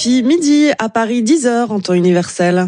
RFI, midi à Paris, 10h en temps universel.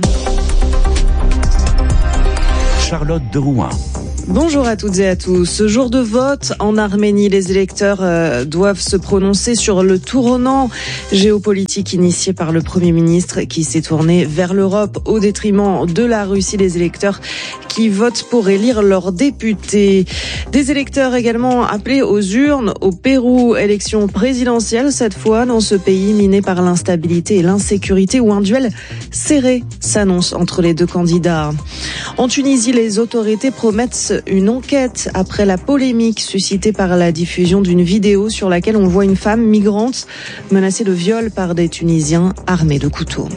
Charlotte de Rouen. Bonjour à toutes et à tous. Ce jour de vote en Arménie, les électeurs doivent se prononcer sur le tournant géopolitique initié par le Premier ministre qui s'est tourné vers l'Europe au détriment de la Russie. Les électeurs qui votent pour élire leurs députés. Des électeurs également appelés aux urnes au Pérou. Élection présidentielle cette fois dans ce pays miné par l'instabilité et l'insécurité où un duel serré s'annonce entre les deux candidats. En Tunisie, les autorités promettent une enquête après la polémique suscitée par la diffusion d'une vidéo sur laquelle on voit une femme migrante menacée de viol par des Tunisiens armés de couteaux.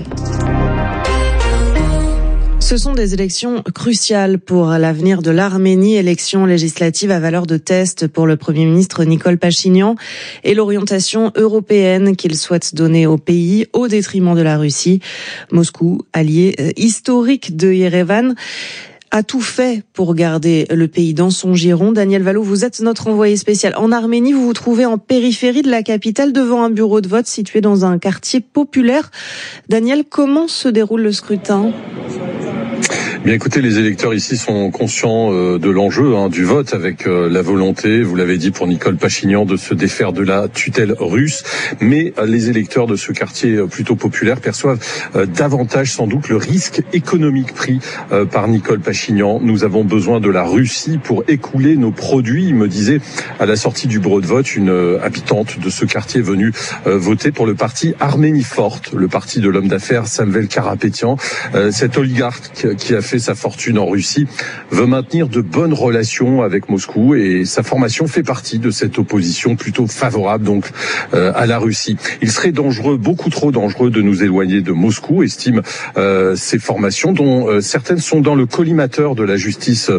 Ce sont des élections cruciales pour l'avenir de l'Arménie, élections législatives à valeur de test pour le Premier ministre Nicole Pachinian et l'orientation européenne qu'il souhaite donner au pays au détriment de la Russie. Moscou, allié historique de Yerevan, a tout fait pour garder le pays dans son giron. Daniel Valo, vous êtes notre envoyé spécial en Arménie. Vous vous trouvez en périphérie de la capitale devant un bureau de vote situé dans un quartier populaire. Daniel, comment se déroule le scrutin ? Bien écoutez, les électeurs ici sont conscients de l'enjeu du vote avec la volonté, vous l'avez dit pour Nicole Pachinian, de se défaire de la tutelle russe. Mais les électeurs de ce quartier plutôt populaire perçoivent davantage sans doute le risque économique pris par Nicole Pachinian. Nous avons besoin de la Russie pour écouler nos produits, me disait à la sortie du bureau de vote une habitante de ce quartier venue voter pour le parti Arménie Forte, le parti de l'homme d'affaires Samvel Karapetyan. Cet oligarque qui a fait sa fortune en Russie veut maintenir de bonnes relations avec Moscou et sa formation fait partie de cette opposition plutôt favorable donc à la Russie. Il serait dangereux, beaucoup trop dangereux de nous éloigner de Moscou, estiment ces formations dont certaines sont dans le collimateur de la justice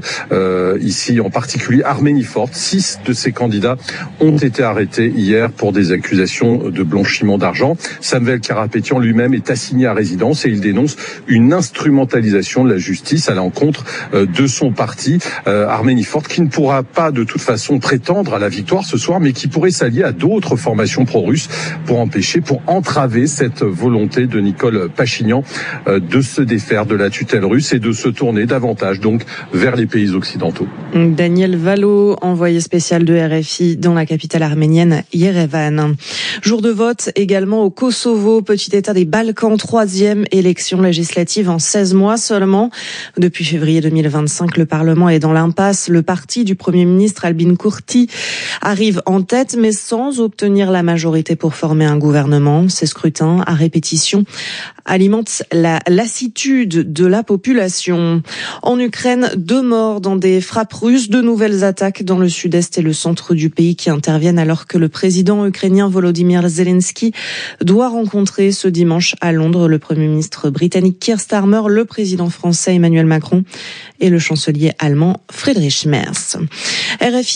ici, en particulier Arménie Forte. 6 de ces candidats ont été arrêtés hier pour des accusations de blanchiment d'argent. Samvel Karapetyan lui-même est assigné à résidence et il dénonce une instrumentalisation de la justice à l'encontre de son parti Arménie Forte, qui ne pourra pas de toute façon prétendre à la victoire ce soir, mais qui pourrait s'allier à d'autres formations pro-russes pour entraver cette volonté de Nicole Pachinian de se défaire de la tutelle russe et de se tourner davantage donc vers les pays occidentaux. Daniel Valo, envoyé spécial de RFI dans la capitale arménienne Yerevan. Jour de vote également au Kosovo, petit état des Balkans, 3e élection législative en 16 mois seulement. Depuis février 2025, le Parlement est dans l'impasse. Le parti du Premier ministre Albin Kurti arrive en tête, mais sans obtenir la majorité pour former un gouvernement. Ces scrutins à répétition alimentent la lassitude de la population. En Ukraine, 2 morts dans des frappes russes, de nouvelles attaques dans le sud-est et le centre du pays qui interviennent alors que le président ukrainien Volodymyr Zelensky doit rencontrer ce dimanche à Londres le Premier ministre britannique Keir Starmer, le président français Emmanuel Macron et le chancelier allemand Friedrich Merz. RFI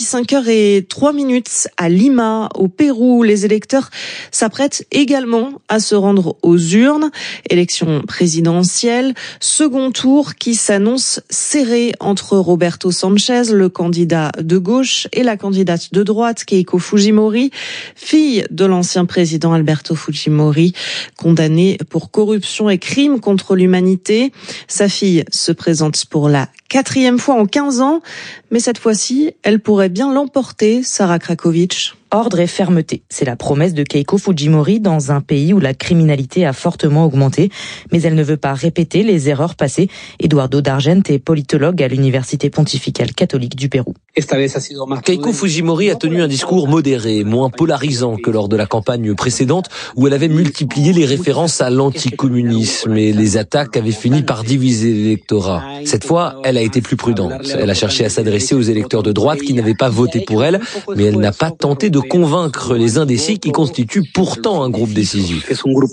5h03 à Lima, au Pérou. Les électeurs s'apprêtent également à se rendre aux urnes. Élection présidentielle, second tour qui s'annonce serré entre Roberto Sanchez, le candidat de gauche, et la candidate de droite, Keiko Fujimori, fille de l'ancien président Alberto Fujimori, condamné pour corruption et crimes contre l'humanité. Sa fille se présente pour la 4e fois en 15 ans, mais cette fois-ci, elle pourrait bien l'emporter, Sarah Krakovic. Ordre et fermeté, c'est la promesse de Keiko Fujimori dans un pays où la criminalité a fortement augmenté, mais elle ne veut pas répéter les erreurs passées. Eduardo D'Argent est politologue à l'Université pontificale catholique du Pérou. Keiko Fujimori a tenu un discours modéré, moins polarisant que lors de la campagne précédente où elle avait multiplié les références à l'anticommunisme et les attaques avaient fini par diviser l'électorat. Cette fois, elle a été plus prudente. Elle a cherché à s'adresser aux électeurs de droite qui n'avaient pas voté pour elle, mais elle n'a pas tenté de convaincre les indécis qui constituent pourtant un groupe décisif.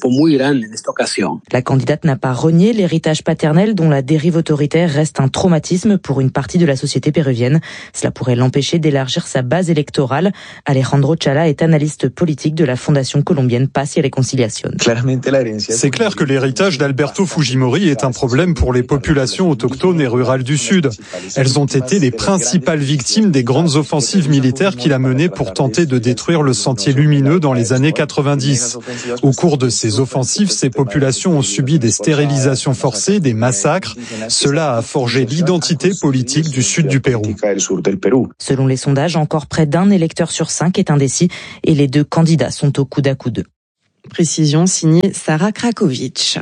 La candidate n'a pas renié l'héritage paternel dont la dérive autoritaire reste un traumatisme pour une partie de la société péruvienne. Cela pourrait l'empêcher d'élargir sa base électorale. Alejandro Chala est analyste politique de la fondation colombienne Paz y Reconciliación. C'est clair que l'héritage d'Alberto Fujimori est un problème pour les populations autochtones et rurales du Sud. Elles ont été les principales victimes des grandes offensives militaires qu'il a menées pour tenter de de détruire le sentier lumineux dans les années 90. Au cours de ces offensives, ces populations ont subi des stérilisations forcées, des massacres. Cela a forgé l'identité politique du sud du Pérou. Selon les sondages, encore près d'un électeur sur 5 est indécis et les deux candidats sont au coude à coude. Précision signée Sarah Krakovic.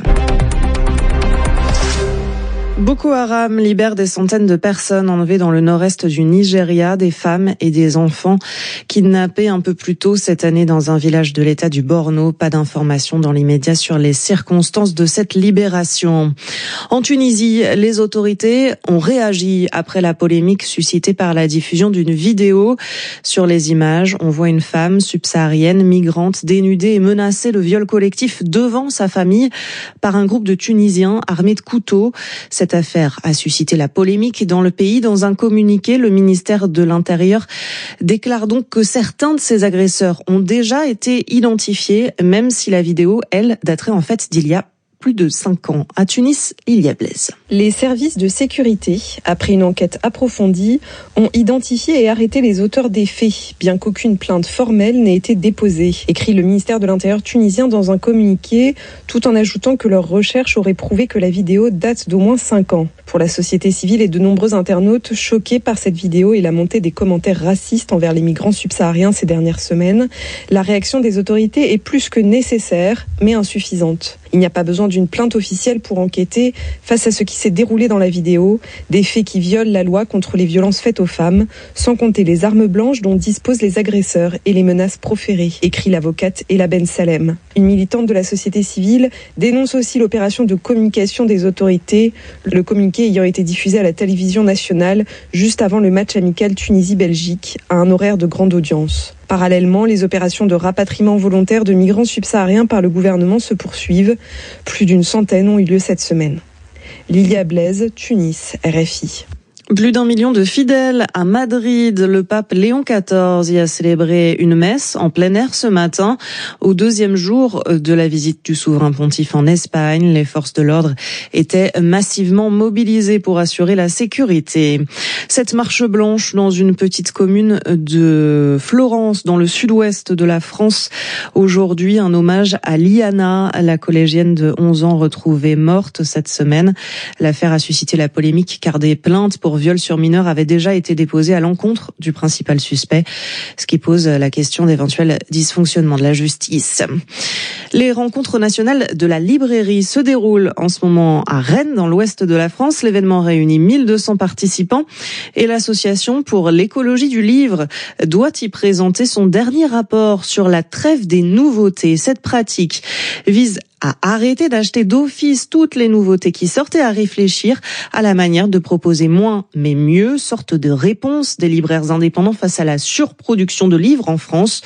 Boko Haram libère des centaines de personnes enlevées dans le nord-est du Nigeria, des femmes et des enfants kidnappés un peu plus tôt cette année dans un village de l'État du Borno. Pas d'informations dans l'immédiat sur les circonstances de cette libération. En Tunisie, les autorités ont réagi après la polémique suscitée par la diffusion d'une vidéo. Sur les images, on voit une femme subsaharienne, migrante, dénudée et menacée de viol collectif devant sa famille par un groupe de Tunisiens armés de couteaux. Cette affaire a suscité la polémique dans le pays. Dans un communiqué, le ministère de l'Intérieur déclare donc que certains de ces agresseurs ont déjà été identifiés, même si la vidéo, elle, daterait en fait d'il y a plus de 5 ans. À Tunis, Lilia Blaise. Les services de sécurité, après une enquête approfondie, ont identifié et arrêté les auteurs des faits, bien qu'aucune plainte formelle n'ait été déposée, écrit le ministère de l'Intérieur tunisien dans un communiqué, tout en ajoutant que leurs recherches auraient prouvé que la vidéo date d'au moins 5 ans. Pour la société civile et de nombreux internautes choqués par cette vidéo et la montée des commentaires racistes envers les migrants subsahariens ces dernières semaines, la réaction des autorités est plus que nécessaire, mais insuffisante. Il n'y a pas besoin d'une plainte officielle pour enquêter face à ce qui s'est déroulé dans la vidéo, des faits qui violent la loi contre les violences faites aux femmes, sans compter les armes blanches dont disposent les agresseurs et les menaces proférées, écrit l'avocate Ella Ben Salem. Une militante de la société civile dénonce aussi l'opération de communication des autorités, le communiqué ayant été diffusé à la télévision nationale juste avant le match amical Tunisie-Belgique, à un horaire de grande audience. Parallèlement, les opérations de rapatriement volontaire de migrants subsahariens par le gouvernement se poursuivent. Plus d'une centaine ont eu lieu cette semaine. Lilia Blaise, Tunis, RFI. Plus d'1 million de fidèles à Madrid. Le pape Léon XIV y a célébré une messe en plein air ce matin. Au 2e jour de la visite du souverain pontife en Espagne, les forces de l'ordre étaient massivement mobilisées pour assurer la sécurité. Cette marche blanche dans une petite commune de Florence, dans le sud-ouest de la France. Aujourd'hui, un hommage à Liana, la collégienne de 11 ans retrouvée morte cette semaine. L'affaire a suscité la polémique car des plaintes pour viol sur mineur avait déjà été déposé à l'encontre du principal suspect, ce qui pose la question d'éventuels dysfonctionnements de la justice. Les rencontres nationales de la librairie se déroulent en ce moment à Rennes, dans l'ouest de la France. L'événement réunit 1200 participants et l'association pour l'écologie du livre doit y présenter son dernier rapport sur la trêve des nouveautés. Cette pratique vise à arrêter d'acheter d'office toutes les nouveautés qui sortent et à réfléchir à la manière de proposer moins mais mieux, sorte de réponse des libraires indépendants face à la surproduction de livres en France.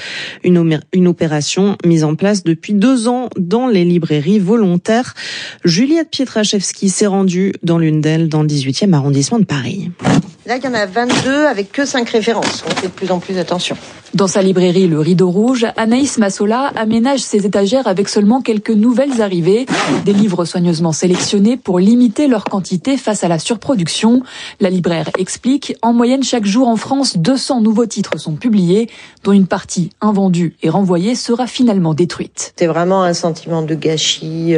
Une opération mise en place depuis 2 ans dans les librairies volontaires. Juliette Pietraszewski s'est rendue dans l'une d'elles dans le 18e arrondissement de Paris. Là, il y en a 22 avec que 5 références. On fait de plus en plus attention. Dans sa librairie Le Rideau Rouge, Anaïs Massola aménage ses étagères avec seulement quelques nouvelles arrivées. Des livres soigneusement sélectionnés pour limiter leur quantité face à la surproduction. La libraire explique, en moyenne chaque jour en France, 200 nouveaux titres sont publiés, dont une partie invendue et renvoyée sera finalement détruite. C'est vraiment un sentiment de gâchis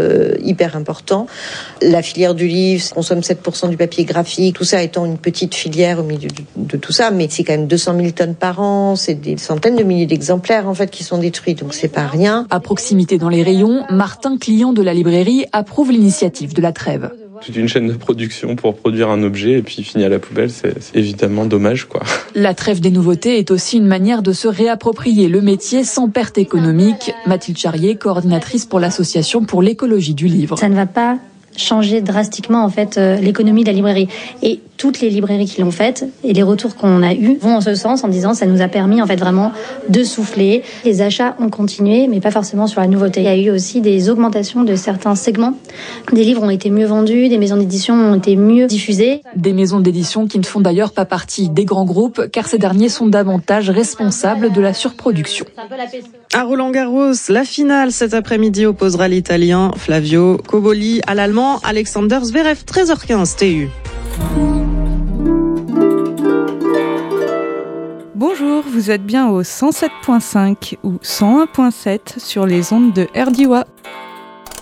hyper important. La filière du livre consomme 7% du papier graphique, tout ça étant une petite filière au milieu de tout ça, mais c'est quand même 200 000 tonnes par an, c'est des centaines de milliers d'exemplaires en fait qui sont détruits, donc c'est pas rien. À proximité dans les rayons, Martin, client de la librairie, approuve l'initiative de la trêve. Toute une chaîne de production pour produire un objet et puis finir à la poubelle, c'est évidemment dommage, quoi. La trêve des nouveautés est aussi une manière de se réapproprier le métier sans perte économique. Mathilde Charrier, coordinatrice pour l'association pour l'écologie du livre. Ça ne va pas changer drastiquement en fait l'économie de la librairie, et toutes les librairies qui l'ont faite et les retours qu'on a eus vont en ce sens, en disant ça nous a permis en fait vraiment de souffler. Les achats ont continué, mais pas forcément sur la nouveauté. Il y a eu aussi des augmentations de certains segments. Des livres ont été mieux vendus, des maisons d'édition ont été mieux diffusées. Des maisons d'édition qui ne font d'ailleurs pas partie des grands groupes, car ces derniers sont davantage responsables de la surproduction. À Roland-Garros, la finale cet après-midi opposera l'Italien Flavio Cobolli à l'Allemand Alexander Zverev, 13h15 TU. Bonjour, vous êtes bien au 107.5 ou 101.7 sur les ondes de RDIWA.